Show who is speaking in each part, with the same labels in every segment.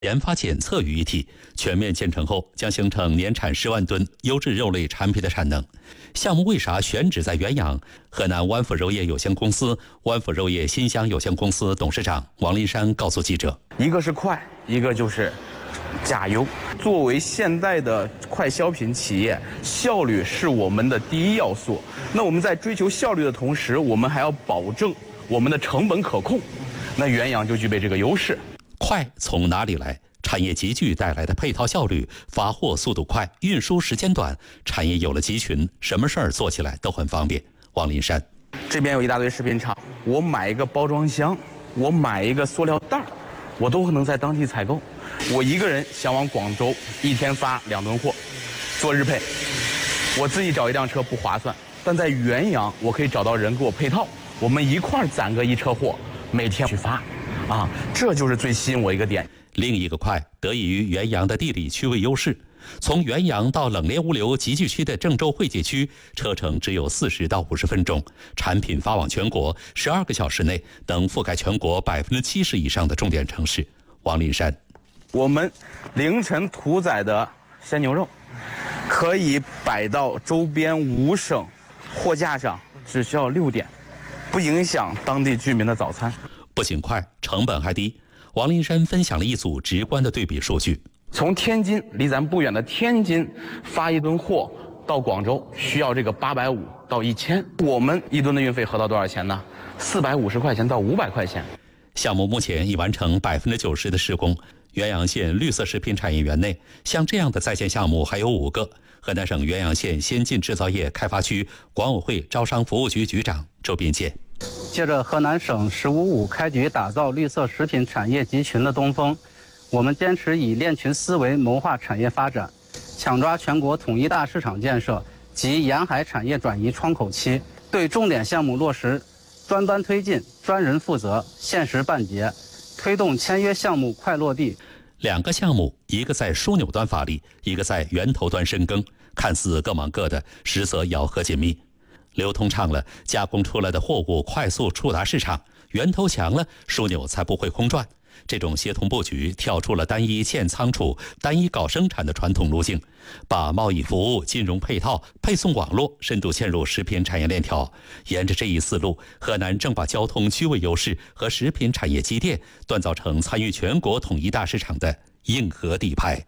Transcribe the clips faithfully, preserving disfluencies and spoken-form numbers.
Speaker 1: 研发检测于一体，全面建成后将形成年产十万吨优质肉类产品的产能。项目为啥选址在原阳？河南湾府肉业有限公司湾府肉业新乡有限公司董事长王林山告诉记者：
Speaker 2: 一个是快，一个就是加油。作为现代的快消品企业，效率是我们的第一要素。那我们在追求效率的同时，我们还要保证我们的成本可控。那原阳就具备这个优势。
Speaker 1: 快从哪里来？产业集聚带来的配套效率，发货速度快，运输时间短，产业有了集群，什么事儿做起来都很方便。王林山，
Speaker 2: 这边有一大堆食品厂，我买一个包装箱，我买一个塑料袋，我都能在当地采购。我一个人想往广州，一天发两吨货，做日配，我自己找一辆车不划算，但在原阳我可以找到人给我配套，我们一块儿攒个一车货，每天去发。啊，这就是最吸引我一个点。
Speaker 1: 另一个快得益于原阳的地理区位优势，从原阳到冷链物流集聚区的郑州汇集区，车程只有四十到五十分钟，产品发往全国，十二个小时内能覆盖全国百分之七十以上的重点城市。王林山，
Speaker 2: 我们凌晨屠宰的鲜牛肉，可以摆到周边五省货架上，只需要六点，不影响当地居民的早餐。
Speaker 1: 不仅快，成本还低。王林山分享了一组直观的对比数据：
Speaker 2: 从天津离咱不远的天津发一吨货到广州，需要这个八百五到一千，我们一吨的运费合到多少钱呢？四百五十块钱到五百块钱。
Speaker 1: 项目目前已完成百分之九十的施工。原阳县绿色食品产业园内，像这样的在建项目还有五个。河南省原阳县先进制造业开发区管委会招商服务局局长周斌健。
Speaker 3: 借着河南省“十五五”开局打造绿色食品产业集群的东风，我们坚持以链群思维谋划产业发展，抢抓全国统一大市场建设及沿海产业转移窗口期，对重点项目落实专班推进、专人负责、限时办结，推动签约项目快落地。
Speaker 1: 两个项目，一个在枢纽端发力，一个在源头端深耕，看似各忙各的，实则咬合紧密。流通畅了，加工出来的货物快速触达市场；源头强了，枢纽才不会空转。这种协同布局跳出了单一建仓储、单一搞生产的传统路径，把贸易服务、金融配套、配送网络深度嵌入食品产业链条。沿着这一思路，河南正把交通区位优势和食品产业积淀锻造成参与全国统一大市场的硬核底牌。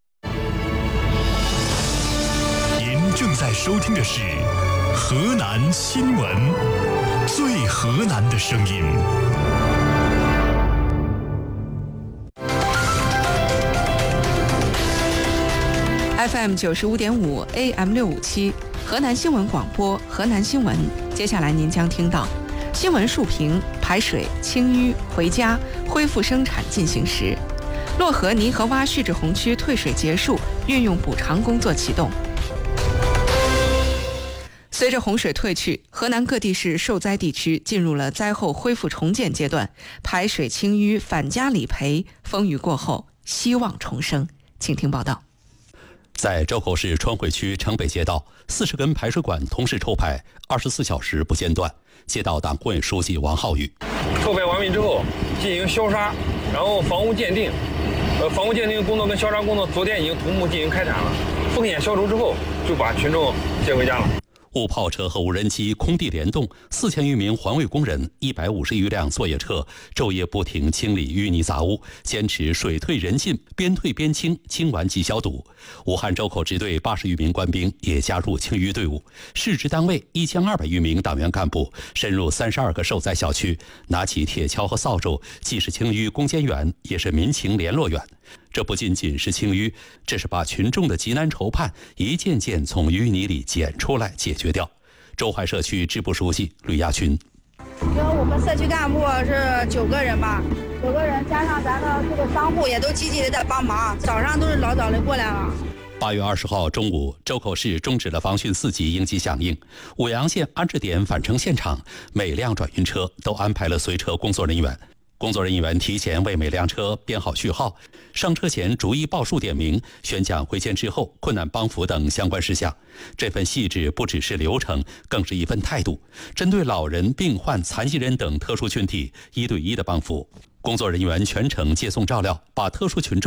Speaker 4: 您正在收听的是河南新闻，最河南的声音。
Speaker 5: F M 九十五点五 A M 六五七，河南新闻广播，河南新闻。接下来您将听到新闻述评：排水清淤回家，恢复生产进行时。漯河泥河洼蓄滞洪区退水结束，运用补偿工作启动。随着洪水退去，河南各地市受灾地区进入了灾后恢复重建阶段，排水清淤、返家理赔，风雨过后，希望重生。请听报道。
Speaker 1: 在周口市川汇区城北街道，四十根排水管同时抽排，二十四小时不间断。街道党工委书记王浩宇：
Speaker 6: 抽排完毕之后，进行消杀，然后房屋鉴定。呃，房屋鉴定工作跟消杀工作昨天已经同步进行开展了。风险消除之后，就把群众接回家了。
Speaker 1: 雾炮车和无人机空地联动，四千余名环卫工人、一百五十余辆作业车昼夜不停清理淤泥杂物，坚持水退人进，边退边清，清完即消毒。武汉周口支队八十余名官兵也加入清淤队伍，市直单位一千二百余名党员干部深入三十二个受灾小区，拿起铁锹和扫帚，既是清淤攻坚员，也是民情联络员。这不仅仅是清淤，这是把群众的急难愁盼一件件从淤泥里捡出来解决掉。周淮社区支部书记吕亚群：
Speaker 7: 因为我们社区干部是九个人吧，九个人加上咱的这个商户也都积极的在帮忙，早上都是老早的过来了。
Speaker 1: 八月二十号中午，周口市终止了防汛四级应急响应，五阳县安置点返程现场，每辆转运车都安排了随车工作人员。工作人员提前为每辆车编好序号，上车前逐一报数点名，宣讲回迁之后困难帮扶等相关事项。这份细致不只是流程，更是一份态度，针对老人、病患、残疾人等特殊群体一对一的帮扶。 工作人员全程接送照料，把特殊群众